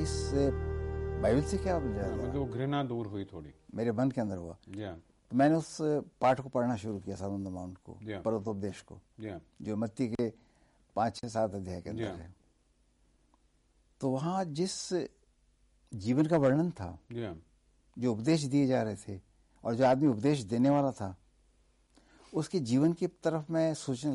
इस बाइबल से क्या मिल रहा है? मतलब घृणा दूर हुई थोड़ी मेरे मन के अंदर हुआ। या तो मैंने उस पाठ को पढ़ना शुरू किया, सर्मन ऑन द माउंट को, Yeah. पर्वतोपदेश को, या जो मत्ती के 5, 6, 7 अध्याय के अंदर Yeah. है। तो वहां जिस जीवन का वर्णन था, या जो उपदेश दिए जा रहे थे और जो आदमी उपदेश देने वाला था, उसके जीवन की तरफ मैं सोचने